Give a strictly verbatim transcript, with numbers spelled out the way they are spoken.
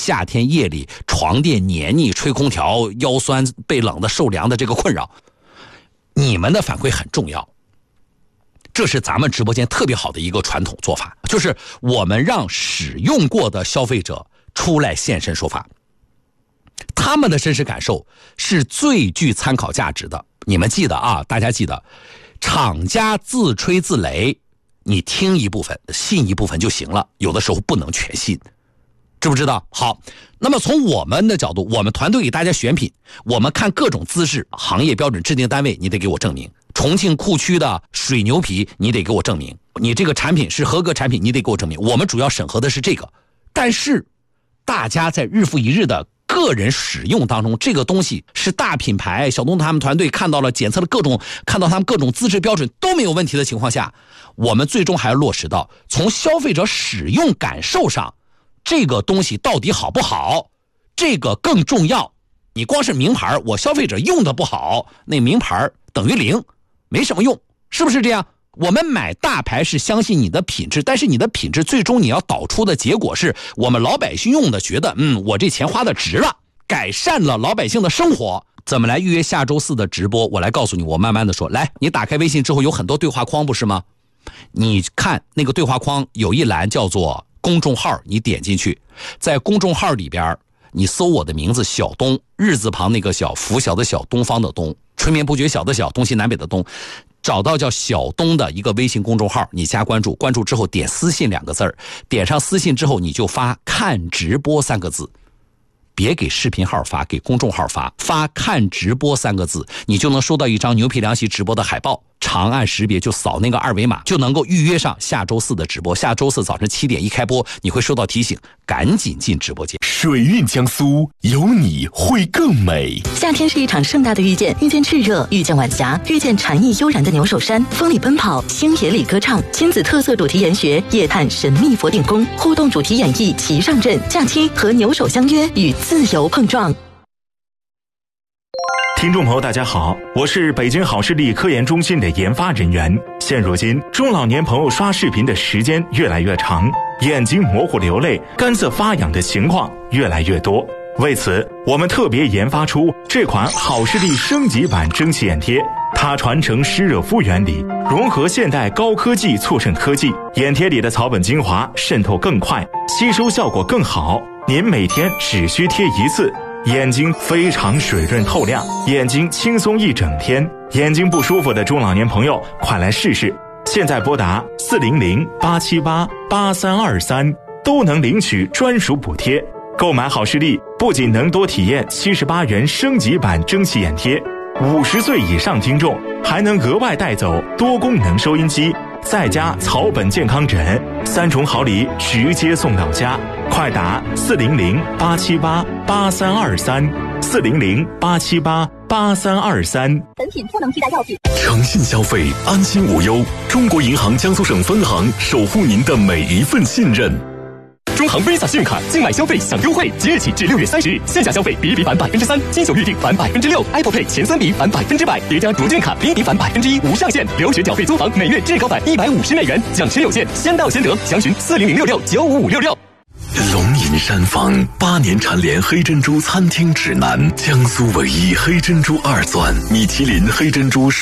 夏天夜里床垫黏腻、吹空调、腰酸背冷的受凉的这个困扰，你们的反馈很重要。这是咱们直播间特别好的一个传统做法，就是我们让使用过的消费者出来现身说法，他们的真实感受是最具参考价值的。你们记得啊，大家记得，厂家自吹自擂，你听一部分信一部分就行了，有的时候不能全信，知不知道？好，那么从我们的角度，我们团队给大家选品，我们看各种资质，行业标准制定单位你得给我证明，重庆库区的水牛皮你得给我证明，你这个产品是合格产品你得给我证明，我们主要审核的是这个。但是大家在日复一日的个人使用当中，这个东西是大品牌，小东他们团队看到了，检测了各种，看到他们各种资质标准都没有问题的情况下，我们最终还要落实到从消费者使用感受上，这个东西到底好不好，这个更重要。你光是名牌，我消费者用的不好，那名牌等于零，没什么用，是不是这样？我们买大牌是相信你的品质，但是你的品质最终你要导出的结果是我们老百姓用的觉得嗯，我这钱花的值了，改善了老百姓的生活。怎么来预约下周四的直播？我来告诉你，我慢慢的说。来，你打开微信之后有很多对话框不是吗？你看那个对话框有一栏叫做公众号，你点进去，在公众号里边你搜我的名字小东，日字旁那个小，拂晓的小，东方的东，春眠不觉晓的晓，东西南北的东，找到叫小东的一个微信公众号，你加关注，关注之后点私信两个字，点上私信之后你就发看直播三个字，别给视频号发，给公众号发，发看直播三个字，你就能收到一张牛皮凉席直播的海报，长按识别就扫那个二维码，就能够预约上下周四的直播。下周四早晨七点一开播，你会收到提醒，赶紧进直播间。 水韵江苏，有你会更美。 夏天是一场盛大的遇见，遇见炽热，遇见晚霞，遇见禅意悠然的牛首山，风里奔跑，星野里歌唱，亲子特色主题研学，夜探神秘佛顶宫，互动主题演绎齐上阵，假期和牛首相约，与自由碰撞。 听众朋友大家好，我是北京好视力科研中心的研发人员。现如今中老年朋友刷视频的时间越来越长，眼睛模糊流泪、干涩发痒的情况越来越多。为此我们特别研发出这款好视力升级版蒸汽眼贴，它传承湿热敷原理，融合现代高科技促渗科技，眼贴里的草本精华渗透更快，吸收效果更好。您每天只需贴一次，眼睛非常水润透亮，眼睛轻松一整天。眼睛不舒服的中老年朋友快来试试，现在拨打四零零八七八八三二三都能领取专属补贴。购买好视力不仅能多体验七十八元升级版蒸汽眼贴，五十岁以上听众还能额外带走多功能收音机，再加草本健康枕，三重好礼直接送到家。快打四零零八七八八三二三，四零零八七八八三二三。 本品不能替代药品。 诚信消费，安心无忧。中国银行江苏省分行守护您的每一份信任。 中行 Visa 信用卡境外消费享优惠，即日起至六月三十日，线下消费比一比返百分之三，金秀预定返百分之六 ，Apple Pay 前三笔返百分之百，叠加逐券卡比一比返百分之一，无上限。留学缴费租房每月至高返一百五十美元，奖池有限，先到先得。详询四零零六六九五五六六。 龙吟山坊八年蝉联黑珍珠餐厅指南，江苏唯一黑珍珠二钻，米其林黑珍珠